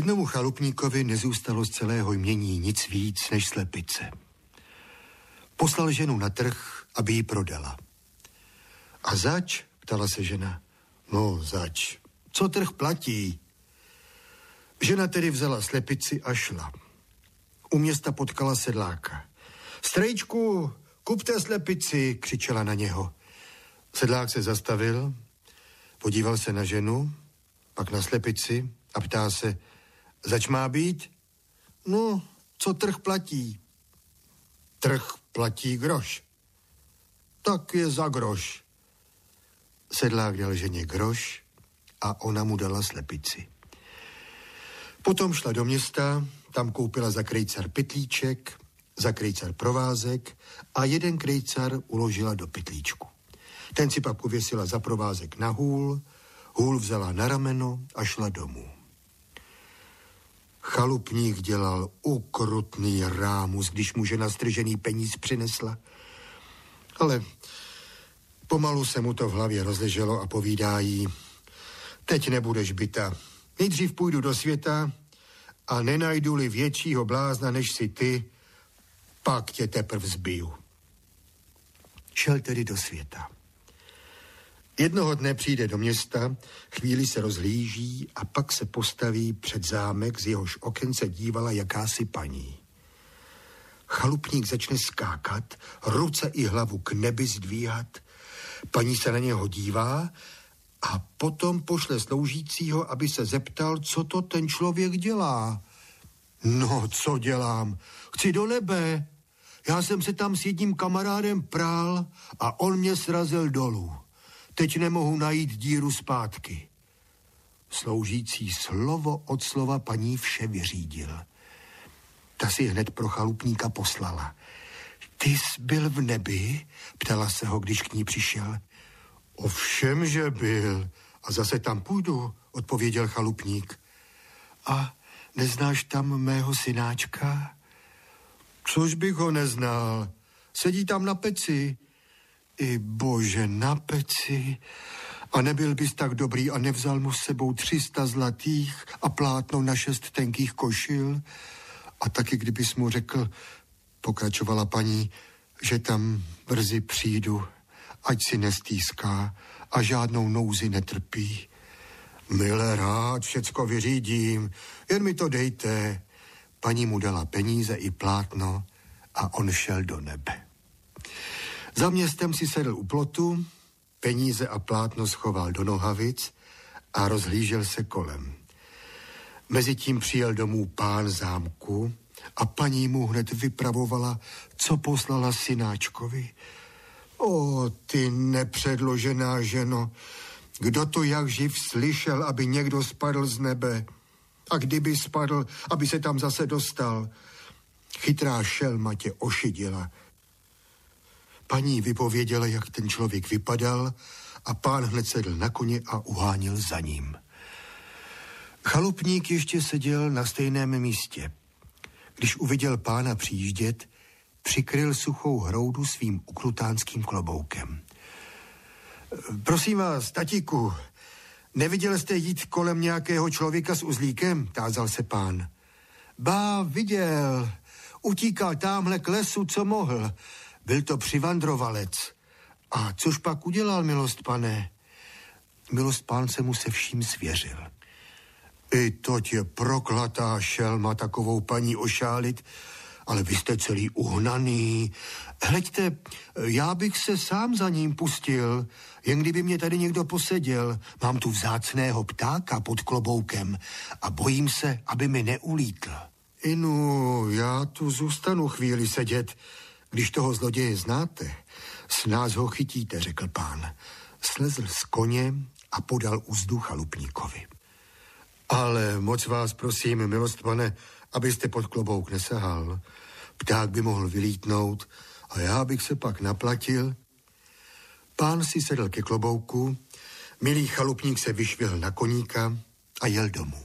Jednomu chalupníkovi nezůstalo z celého jmění nic víc než slepice. Poslal ženu na trh, aby ji prodala. A zač? Ptala se žena. No, zač. Co trh platí? Žena tedy vzala slepici a šla. U města potkala sedláka. Strejčku, kupte slepici, křičela na něho. Sedlák se zastavil, podíval se na ženu, pak na slepici a ptá se, zač má být? No, co trh platí? Trh platí groš. Tak je za groš. Sedlák dal ženě groš a ona mu dala slepici. Potom šla do města, tam koupila za krejcar pytlíček, za krejcar provázek a jeden krejcar uložila do pytlíčku. Ten si pak pověsila za provázek na hůl, hůl vzala na rameno a šla domů. Chalupník dělal ukrutný rámus, když mu žena stržený peníz přinesla. Ale pomalu se mu to v hlavě rozleželo a povídá jí, teď nebudeš bita. Nejdřív půjdu do světa a nenajdu-li většího blázna než si ty, pak tě teprv zbiju. Šel tedy do světa. Jednoho dne přijde do města, chvíli se rozhlíží a pak se postaví před zámek, z jehož oken se dívala jakási paní. Chalupník začne skákat, ruce i hlavu k nebi zdvíhat. Paní se na něho dívá a potom pošle sloužícího, aby se zeptal, co to ten člověk dělá. No, co dělám? Chci do nebe. Já jsem se tam s jedním kamarádem prál a on mě srazil dolů. Teď nemohu najít díru zpátky. Sloužící slovo od slova paní vše vyřídil. Ta si hned pro chalupníka poslala. Ty jsi byl v nebi? Ptala se ho, když k ní přišel. Ovšem, že byl. A zase tam půjdu, odpověděl chalupník. A neznáš tam mého synáčka? Což bych ho neznal. Sedí tam na peci. I bože, na peci. A nebyl bys tak dobrý a nevzal mu s sebou 300 zlatých a plátno na 6 tenkých košil? A taky kdybys mu řekl, pokračovala paní, že tam brzy přijdu, ať si nestýská a žádnou nouzi netrpí. Mile rád, všecko vyřídím, jen mi to dejte. Paní mu dala peníze i plátno a on šel do nebe. Za městem si sedl u plotu, peníze a plátno schoval do nohavic a rozhlížel se kolem. Mezitím přijel domů pán zámku a paní mu hned vypravovala, co poslala synáčkovi. O, ty nepředložená ženo, kdo to jak živ slyšel, aby někdo spadl z nebe? A kdyby spadl, aby se tam zase dostal? Chytrá šelma tě ošidila. Paní vypověděla, jak ten člověk vypadal a pán hned sedl na koně a uháněl za ním. Chalupník ještě seděl na stejném místě. Když uviděl pána přijíždět, přikryl suchou hroudu svým ukrutánským kloboukem. Prosím vás, tatíku, neviděl jste jít kolem nějakého člověka s uzlíkem? Tázal se pán. Ba, viděl. Utíkal támhle k lesu, co mohl. Byl to přivandrovalec. A což pak udělal, milost pane? Milost pán se mu se vším svěřil. I to tě proklatá šelma takovou paní ošálit, ale vy jste celý uhnaný. Hleďte, já bych se sám za ním pustil, jen kdyby mě tady někdo poseděl. Mám tu vzácného ptáka pod kloboukem a bojím se, aby mi neulítl. Inu, já tu zůstanu chvíli sedět. Když toho zloděje znáte, s nás ho chytíte, řekl pán. Slezl z koně a podal uzdu chalupníkovi. Ale moc vás prosím, milost pane, abyste pod klobouk nesahal. Pták by mohl vylítnout a já bych se pak naplatil. Pán si sedl ke klobouku, milý chalupník se vyšvihl na koníka a jel domů.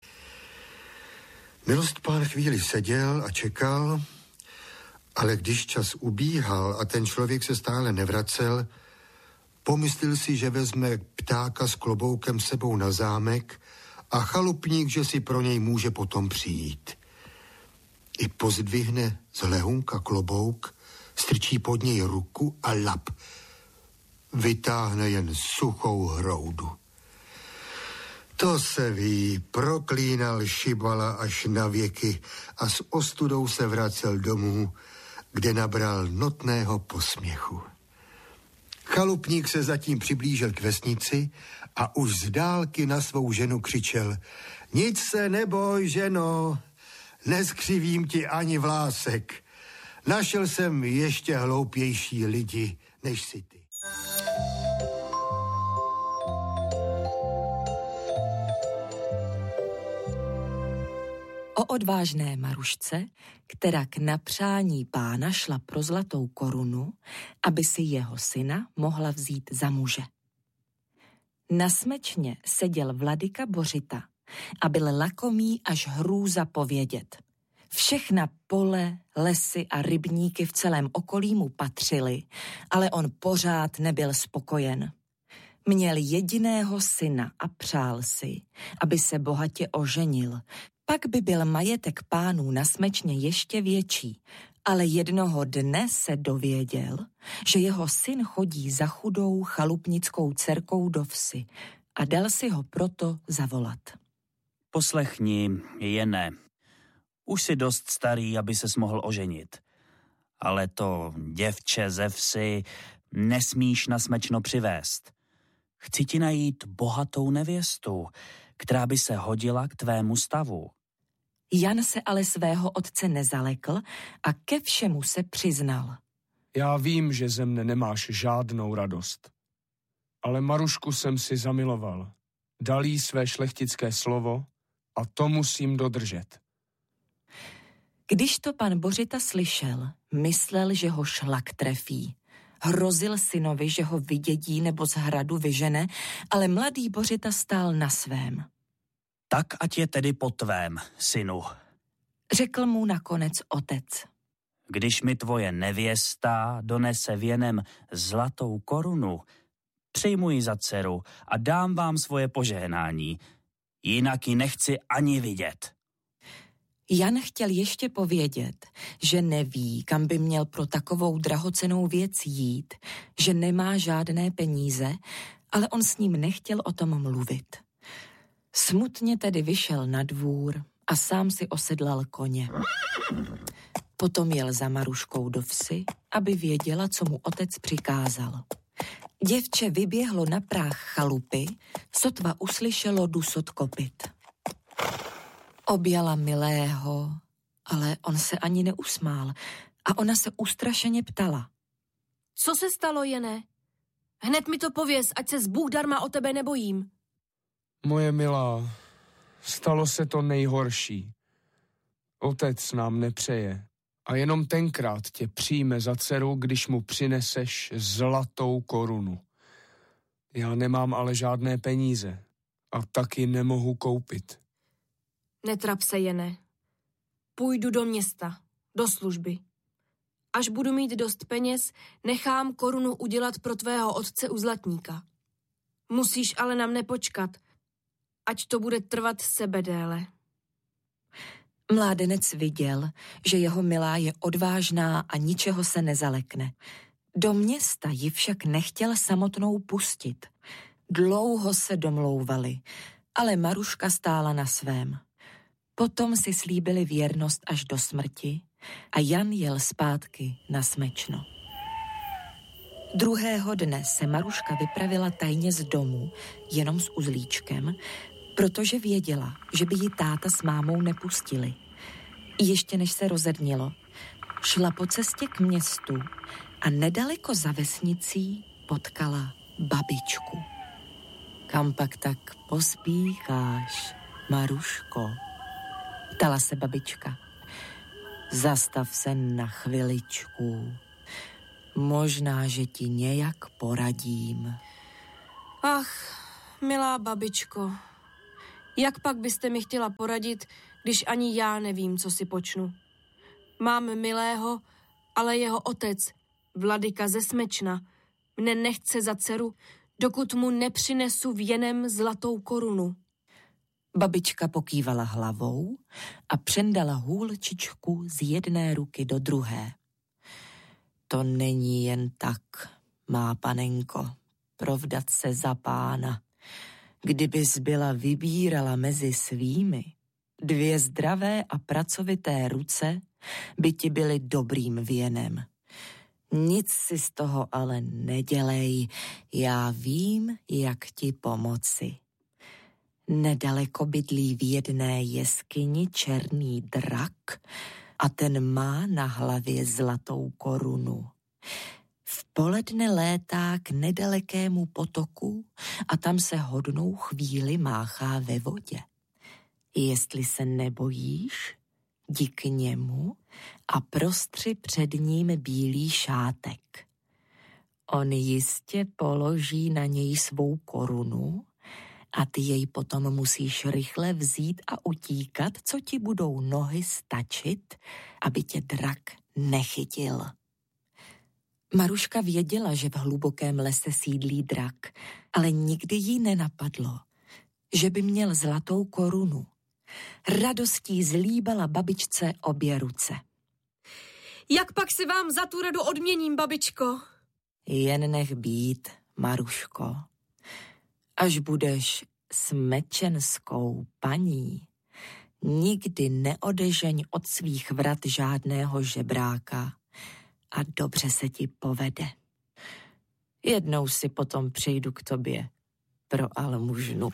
Milost pán chvíli seděl a čekal, ale když čas ubíhal a ten člověk se stále nevracel, pomyslel si, že vezme ptáka s kloboukem sebou na zámek a chalupník, že si pro něj může potom přijít. I pozdvihne z lehunka klobouk, strčí pod něj ruku a lap. Vytáhne jen suchou hroudu. To se ví, proklínal Šibala až na věky a s ostudou se vracel domů, kde nabral notného posměchu. Chalupník se zatím přiblížil k vesnici a už z dálky na svou ženu křičel: Nic se neboj, ženo, neskřivím ti ani vlásek. Našel jsem ještě hloupější lidi, než si ty. O odvážné Marušce, která k napřání pána šla pro zlatou korunu, aby si jeho syna mohla vzít za muže. Na smečně seděl vladyka Bořita a byl lakomý až hrůza povědět. Všechna pole, lesy a rybníky v celém okolí mu patřily, ale on pořád nebyl spokojen. Měl jediného syna a přál si, aby se bohatě oženil. Pak by byl majetek pánů na smečně ještě větší, ale jednoho dne se dověděl, že jeho syn chodí za chudou chalupnickou dcerkou do vsi a dal si ho proto zavolat. Poslechni, Jene, už jsi dost starý, aby ses mohl oženit. Ale to děvče ze vsi nesmíš na smečno přivést. Chci ti najít bohatou nevěstu, která by se hodila k tvému stavu. Jan se ale svého otce nezalekl a ke všemu se přiznal. Já vím, že ze mne nemáš žádnou radost. Ale Marušku jsem si zamiloval. Dal jí své šlechtické slovo a to musím dodržet. Když to pan Bořita slyšel, myslel, že ho šlak trefí. Hrozil synovi, že ho vydědí nebo z hradu vyžene, ale mladý Bořita stál na svém. Tak ať je tedy po tvém, synu, řekl mu nakonec otec. Když mi tvoje nevěsta donese věnem zlatou korunu, přijmu ji za dceru a dám vám svoje požehnání, jinak ji nechci ani vidět. Jan chtěl ještě povědět, že neví, kam by měl pro takovou drahocennou věc jít, že nemá žádné peníze, ale on s ním nechtěl o tom mluvit. Smutně tedy vyšel na dvůr a sám si osedlal koně. Potom jel za Maruškou do vsi, aby věděla, co mu otec přikázal. Děvče vyběhlo na práh chalupy, sotva uslyšelo dusot kopyt. Objala milého, ale on se ani neusmál a ona se ustrašeně ptala. Co se stalo, Jene? Hned mi to pověz, ať se Bůh darma o tebe nebojím. Moje milá, stalo se to nejhorší. Otec nám nepřeje a jenom tenkrát tě přijme za dceru, když mu přineseš zlatou korunu. Já nemám ale žádné peníze a taky nemohu koupit. Netrap se, Jene. Půjdu do města, do služby. Až budu mít dost peněz, nechám korunu udělat pro tvého otce u zlatníka. Musíš ale na mne počkat, ať to bude trvat sebedéle. Mládenec viděl, že jeho milá je odvážná a ničeho se nezalekne. Do města ji však nechtěl samotnou pustit. Dlouho se domlouvali, ale Maruška stála na svém. Potom si slíbili věrnost až do smrti a Jan jel zpátky na smečno. Druhého dne se Maruška vypravila tajně z domu, jenom s uzlíčkem, protože věděla, že by ji táta s mámou nepustili. Ještě než se rozednilo, šla po cestě k městu a nedaleko za vesnicí potkala babičku. Kam pak tak pospícháš, Maruško? Ptala se babička. Zastav se na chviličku. Možná, že ti nějak poradím. Ach, milá babičko, jak pak byste mi chtěla poradit, když ani já nevím, co si počnu. Mám milého, ale jeho otec, vladyka ze Smečna, mne nechce za dceru, dokud mu nepřinesu věnem zlatou korunu. Babička pokývala hlavou a přendala hůlčičku z jedné ruky do druhé. To není jen tak, má panenko, provdat se za pána. Kdybys byla vybírala mezi svými, 2 zdravé a pracovité ruce by ti byly dobrým věnem. Nic si z toho ale nedělej, já vím, jak ti pomoci. Nedaleko bydlí v jedné jeskyni černý drak a ten má na hlavě zlatou korunu. V poledne létá k nedalekému potoku a tam se hodnou chvíli máchá ve vodě. Jestli se nebojíš, jdi k němu a prostři před ním bílý šátek. On jistě položí na něj svou korunu a ty jej potom musíš rychle vzít a utíkat, co ti budou nohy stačit, aby tě drak nechytil. Maruška věděla, že v hlubokém lese sídlí drak, ale nikdy jí nenapadlo, že by měl zlatou korunu. Radostí zlíbala babičce obě ruce. Jak pak se vám za tu radu odměním, babičko? Jen nech být, Maruško. Až budeš smečenskou paní, nikdy neodežeň od svých vrat žádného žebráka a dobře se ti povede. Jednou si potom přejdu k tobě pro almužnu.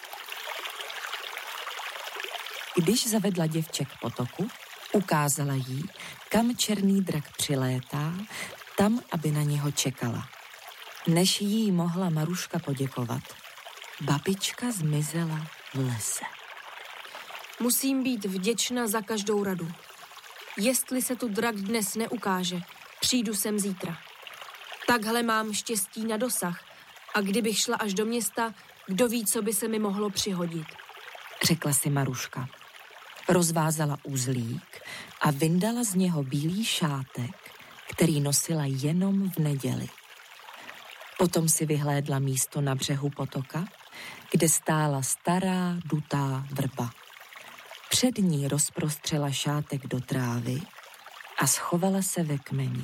Když zavedla děvče k potoku, ukázala jí, kam černý drak přilétá, tam, aby na něho čekala. Než jí mohla Maruška poděkovat, babička zmizela v lese. Musím být vděčná za každou radu. Jestli se tu drak dnes neukáže, přijdu sem zítra. Takhle mám štěstí na dosah a kdybych šla až do města, kdo ví, co by se mi mohlo přihodit. Řekla si Maruška. Rozvázala uzlík a vyndala z něho bílý šátek, který nosila jenom v neděli. Potom si vyhlédla místo na břehu potoka, kde stála stará dutá vrba. Před ní rozprostřela šátek do trávy a schovala se ve kmeni.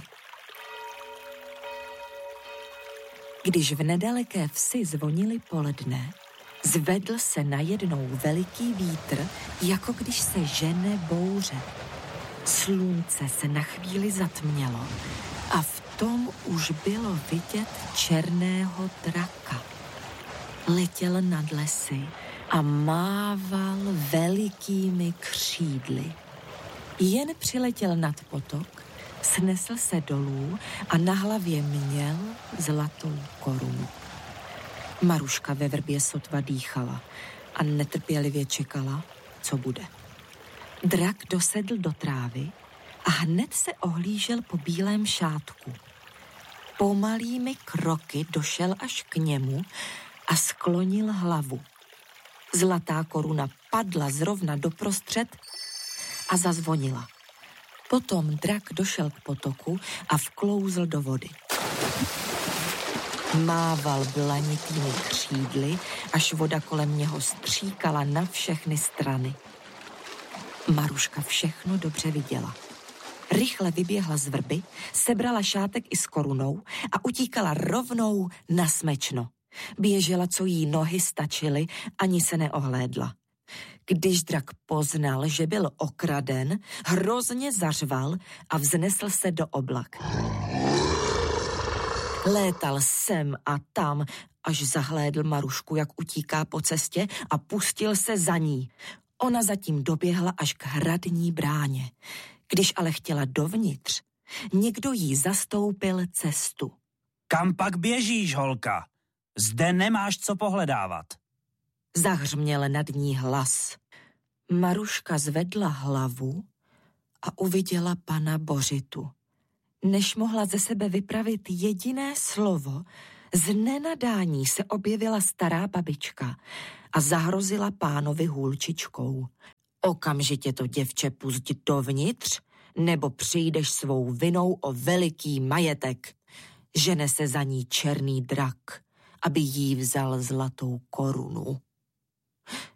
Když v nedaleké vsi zvonily poledne, zvedl se najednou veliký vítr, jako když se žene bouře. Slunce se na chvíli zatmělo a v tom už bylo vidět černého draka. Letěl nad lesy a mával velikými křídly. Jen přiletěl nad potok, snesl se dolů a na hlavě měl zlatou korunu. Maruška ve vrbě sotva dýchala a netrpělivě čekala, co bude. Drak dosedl do trávy a hned se ohlížel po bílém šátku. Pomalými kroky došel až k němu a sklonil hlavu. Zlatá koruna padla zrovna doprostřed a zazvonila. Potom drak došel k potoku a vklouzl do vody. Mával blanitými křídly, až voda kolem něho stříkala na všechny strany. Maruška všechno dobře viděla. Rychle vyběhla z vrby, sebrala šátek i s korunou a utíkala rovnou na smečno. Běžela, co jí nohy stačily, ani se neohlédla. Když drak poznal, že byl okraden, hrozně zařval a vznesl se do oblak. Létal sem a tam, až zahlédl Marušku, jak utíká po cestě a pustil se za ní. Ona zatím doběhla až k hradní bráně. Když ale chtěla dovnitř, někdo jí zastoupil cestu. Kam pak běžíš, holka? Zde nemáš co pohledávat. Zahřměl nad ní hlas. Maruška zvedla hlavu a uviděla pana Bořitu. Než mohla ze sebe vypravit jediné slovo, z nenadání se objevila stará babička a zahrozila pánovi hůlčičkou. Okamžitě to děvče pusť dovnitř, nebo přijdeš svou vinou o veliký majetek. Žene se za ní černý drak, aby jí vzal zlatou korunu.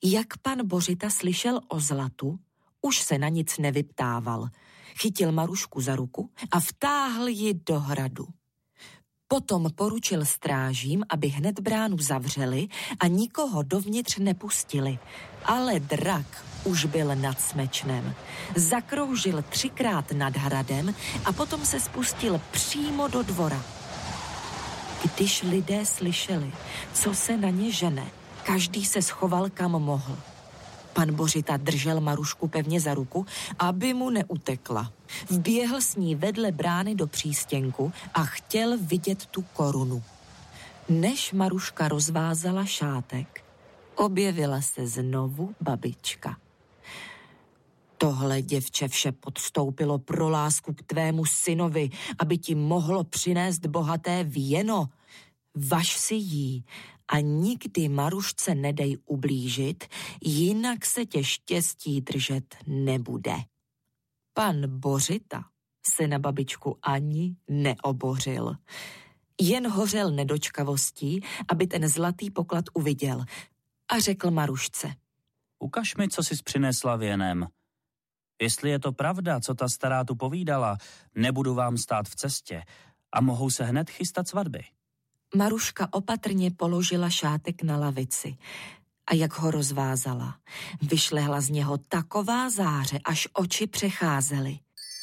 Jak pan Bořita slyšel o zlatu, už se na nic nevyptával. Chytil Marušku za ruku a vtáhl ji do hradu. Potom poručil strážím, aby hned bránu zavřeli a nikoho dovnitř nepustili. Ale drak už byl nad Smečnem. Zakroužil 3krát nad hradem a potom se spustil přímo do dvora. Když lidé slyšeli, co se na ně žene, každý se schoval kam mohl. Pan Bořita držel Marušku pevně za ruku, aby mu neutekla. Vběhl s ní vedle brány do přístěnku a chtěl vidět tu korunu. Než Maruška rozvázala šátek, objevila se znovu babička. Tohle děvče vše podstoupilo pro lásku k tvému synovi, aby ti mohlo přinést bohaté věno. Važ si jí a nikdy Marušce nedej ublížit, jinak se tě štěstí držet nebude. Pan Bořita se na babičku ani neobořil. Jen hořel nedočkavostí, aby ten zlatý poklad uviděl a řekl Marušce. Ukaž mi, co jsi přinesla věnem. Jestli je to pravda, co ta stará tu povídala, nebudu vám stát v cestě a mohou se hned chystat svatby. Maruška opatrně položila šátek na lavici a jak ho rozvázala, vyšlehla z něho taková záře, až oči přecházely.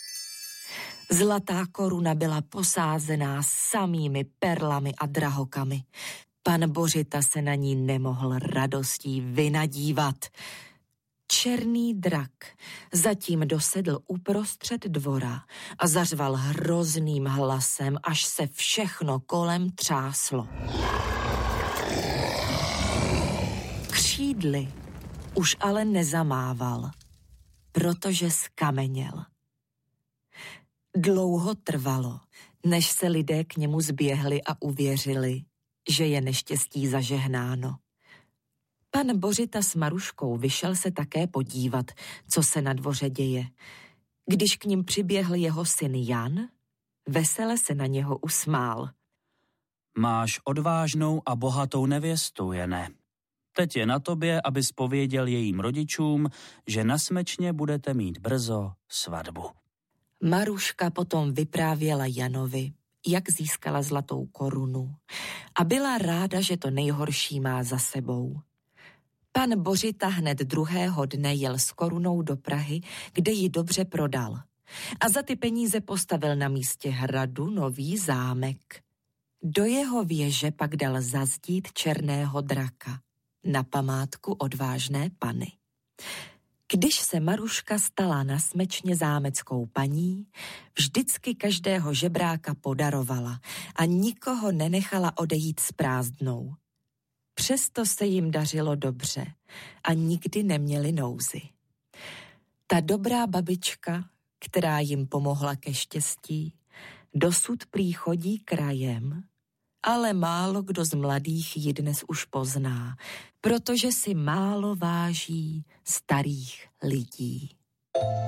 Zlatá koruna byla posázená samými perlami a drahokamy. Pan Bořita se na ní nemohl radostí vynadívat. Černý drak zatím dosedl uprostřed dvora a zařval hrozným hlasem, až se všechno kolem třáslo. Křídly už ale nezamával, protože skameněl. Dlouho trvalo, než se lidé k němu zběhli a uvěřili, že je neštěstí zažehnáno. Pan Bořita s Maruškou vyšel se také podívat, co se na dvoře děje. Když k nim přiběhl jeho syn Jan, vesele se na něho usmál. Máš odvážnou a bohatou nevěstu, Jene. Teď je na tobě, abys pověděl jejím rodičům, že na Smečně budete mít brzo svatbu. Maruška potom vyprávěla Janovi, jak získala zlatou korunu a byla ráda, že to nejhorší má za sebou. Pan Bořita hned druhého dne jel s korunou do Prahy, kde ji dobře prodal. A za ty peníze postavil na místě hradu nový zámek. Do jeho věže pak dal zazdít černého draka na památku odvážné Panny. Když se Maruška stala na Smečně zámeckou paní, vždycky každého žebráka podarovala a nikoho nenechala odejít s prázdnou. Přesto se jim dařilo dobře a nikdy neměli nouzi. Ta dobrá babička, která jim pomohla ke štěstí, dosud prý chodí krajem, ale málo kdo z mladých ji dnes už pozná, protože si málo váží starých lidí.